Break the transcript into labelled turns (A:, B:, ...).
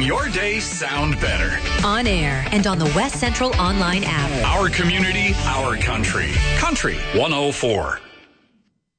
A: making your day sound better.
B: On air and on the West Central online app.
A: Our community, our country. Country 104.